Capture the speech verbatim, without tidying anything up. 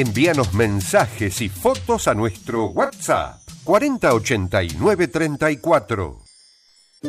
Envíanos mensajes y fotos a nuestro WhatsApp cuarenta ochenta y nueve treinta y cuatro.